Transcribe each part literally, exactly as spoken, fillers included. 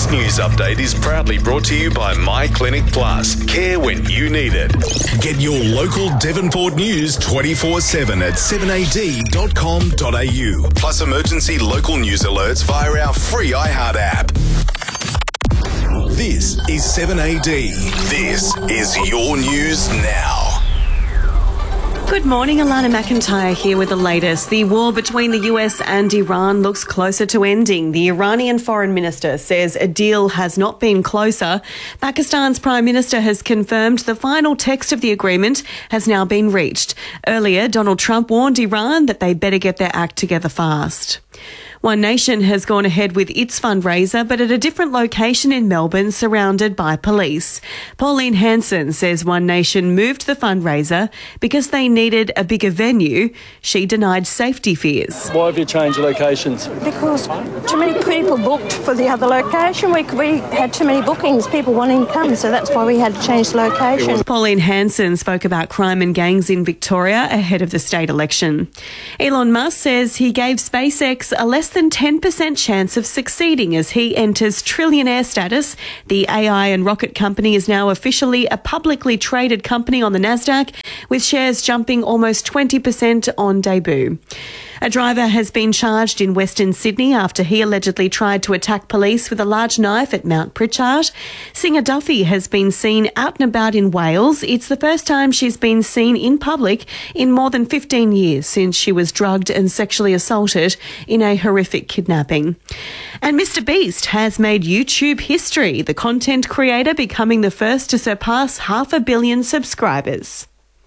This news update is proudly brought to you by My Clinic Plus. Care when you need it. Get your local Devonport news twenty-four seven at seven a d dot com dot a u. Plus emergency local news alerts via our free iHeart app. This is seven A D. This is your news now. Good morning, Alana McIntyre here with the latest. The war between the U S and Iran looks closer to ending. The Iranian foreign minister says a deal has not been closer. Pakistan's prime minister has confirmed the final text of the agreement has now been reached. Earlier, Donald Trump warned Iran that they better get their act together fast. One Nation has gone ahead with its fundraiser, but at a different location in Melbourne, surrounded by police. Pauline Hanson says One Nation moved the fundraiser because they needed a bigger venue. She denied safety fears. Why have you changed locations? Because too many people booked for the other location. We, we had too many bookings, people wanting to come, so that's why we had to change the location. Pauline Hanson spoke about crime and gangs in Victoria ahead of the state election. Elon Musk says he gave SpaceX a less than ten percent chance of succeeding as he enters trillionaire status. The A I and rocket company is now officially a publicly traded company on the Nasdaq, with shares jumping almost twenty percent on debut. A driver has been charged in Western Sydney after he allegedly tried to attack police with a large knife at Mount Pritchard. Singer Duffy has been seen out and about in Wales. It's the first time she's been seen in public in more than fifteen years since she was drugged and sexually assaulted in a horrific kidnapping. And Mister Beast has made YouTube history, the content creator becoming the first to surpass half a billion subscribers.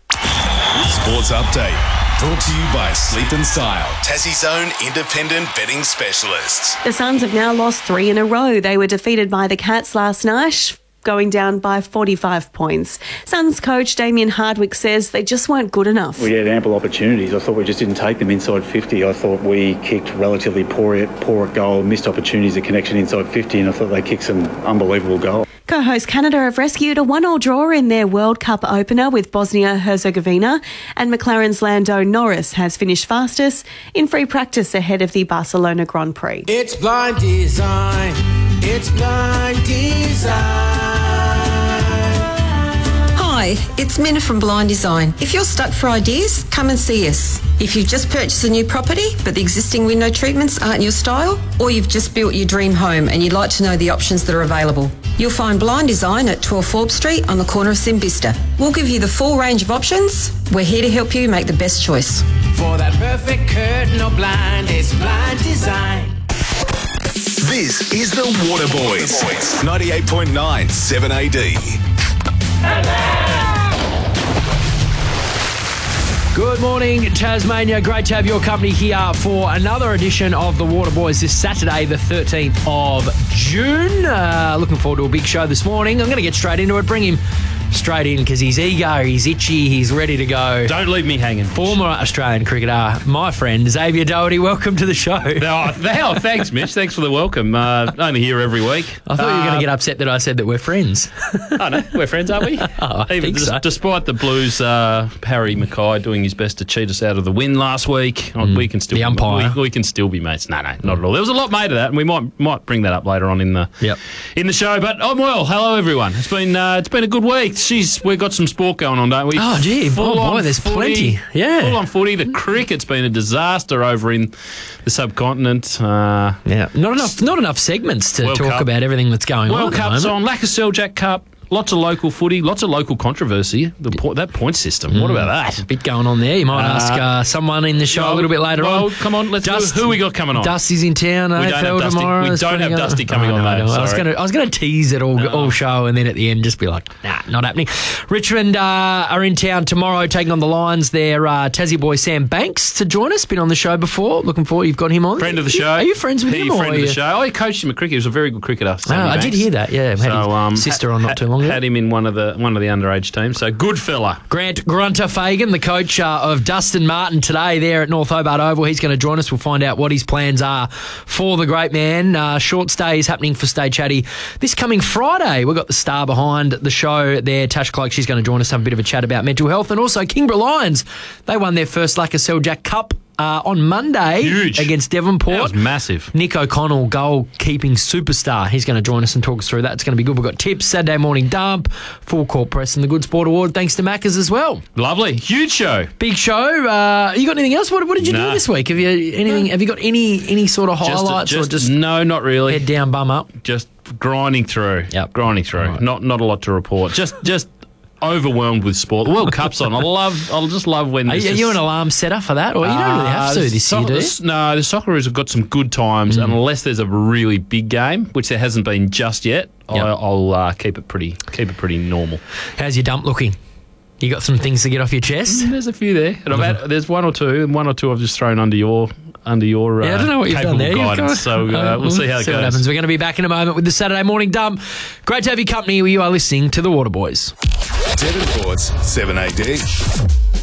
Sports Update. Brought to you by Sleep and Style, Tassie's own independent betting specialists. The Suns have now lost three in a row. They were defeated by the Cats last night, going down by forty-five points. Suns coach Damien Hardwick says they just weren't good enough. We had ample opportunities. I thought we just didn't take them inside fifty. I thought we kicked relatively poor at, poor at goal, missed opportunities at connection inside fifty, and I thought they kicked some unbelievable goals. Co-host Canada have rescued a one-all draw in their World Cup opener with Bosnia-Herzegovina, and McLaren's Lando Norris has finished fastest in free practice ahead of the Barcelona Grand Prix. It's blind design. It's blind design. Hi, it's Minna from Blind Design. If you're stuck for ideas, come and see us. If you've just purchased a new property but the existing window treatments aren't your style, or you've just built your dream home and you'd like to know the options that are available, you'll find Blind Design at twelve Forbes Street on the corner of Simbista. We'll give you the full range of options. We're here to help you make the best choice. For that perfect curtain or blind, it's Blind Design. This is the Water Boys. ninety-eight point nine seven A D. Good morning, Tasmania. Great to have your company here for another edition of the Water Boys this Saturday, the thirteenth of June. Uh, looking forward to a big show this morning. I'm going to get straight into it. Bring him straight in because he's eager, he's itchy, he's ready to go. Don't leave me hanging. Former Australian cricketer, my friend Xavier Doherty, welcome to the show. Oh, oh, thanks, Mitch. Thanks for the welcome. Uh, only here every week. I thought uh, you were going to get upset that I said that we're friends. Oh, no, we're friends, aren't we? Oh, I Even think so. Despite the Blues, uh, Harry Mackay doing his best to cheat us out of the win last week, mm, we can still the umpire. We, we can still be mates. No, no, not at all. There was a lot made of that, and we might might bring that up later on in the yep. in the show. But I'm well. Hello, everyone. It's been uh, it's been a good week. Jeez, we've got some sport going on, don't we? Oh, gee. Full oh, boy, there's footy, plenty. Yeah. Full on footy. The cricket's been a disaster over in the subcontinent. Uh, yeah. Not enough Not enough segments to World talk Cup. about everything that's going World on. World Cup's on. Lack of Seljack Cup. Lots of local footy, lots of local controversy. The po- that point system. Mm. What about that? A bit going on there. You might uh, ask uh, someone in the show well, a little bit later well, on. Come on, let's Dust, who, who we got coming on? Dusty's in town. We A F L don't have Dusty. tomorrow. We don't have on. Dusty coming oh, on, no, mate. no. I was Sorry. going to I was going to tease it all no. all show, and then at the end just be like, nah, not happening. Richmond uh, are in town tomorrow, taking on the Lions. Their uh, Tassie boy Sam Banks to join us. Been on the show before. Looking forward. You've got him on. Friend of the you, show. Are you friends with he, him? Or friend of the you? show. Oh, he coached him at cricket. He was a very good cricketer. Oh, I did hear that. Yeah, had so, his um, sister on ha- not too long ago. Had him in one of the one of the underage teams. So good fella. Grant Grunter Fagan, the coach uh, of Dustin Martin today there at North Hobart Oval. He's going to join us. We'll find out what his plans are for the great man. Uh, short stay is happening for Stay Chatty this coming Friday. We've got the star behind the show there, Tash Cloak. She's going to join us, have a bit of a chat about mental health. And also Kingborough Lions. They won their first Lacker Seljack Cup uh, on Monday Huge. against Devonport. That was massive. Nick O'Connell, goalkeeping superstar. He's going to join us and talk us through that. It's going to be good. We've got tips, Saturday morning dump, full court press, and the Good Sport Award. Thanks to Macca's as well. Lovely. Huge show. Big show. Uh, you got anything else? What, what did you Nah. do this week? Have you anything? Have you got any any sort of highlights just, or just no, not really. head down, bum up? Just grinding through. Yep. Grinding through. Right. Not not a lot to report. Just just overwhelmed with sport. The World Cup's on. I love. I just love when. Are, there's you- are just- you an alarm setter for that, or you don't really have to Uh, this so- year, do you? the- No, the Socceroos have got some good times, Mm. unless there's a really big game, which there hasn't been just yet. Yep. I, I'll uh, keep it pretty keep it pretty normal. How's your dump looking? You got some things to get off your chest? There's a few there, and I've had, there's one or two, and one or two I've just thrown under your under your uh, Yeah, I don't know what you've done capable there. You've guidance. got- So uh, we'll see how it see goes. what happens. We're going to be back in a moment with the Saturday morning dump. Great to have your company. You are listening to the Waterboys. Devonport's seven A D.